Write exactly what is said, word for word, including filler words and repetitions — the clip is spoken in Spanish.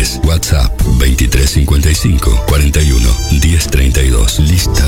WhatsApp veintitrés cincuenta y cinco, cuarenta y uno, diez treinta y dos. Lista